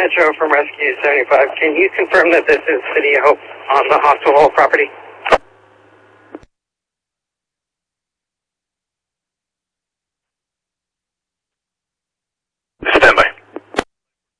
Metro from Rescue 75. Can you confirm that this is City of Hope on the hospital property?